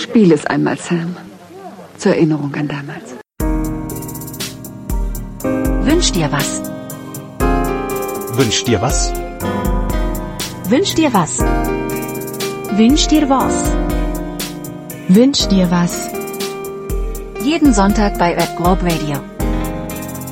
Spiel es einmal, Sam. Zur Erinnerung an damals. Wünsch dir was. Wünsch dir was? Wünsch dir was. Wünsch dir was. Wünsch dir was. Jeden Sonntag bei Globe Radio.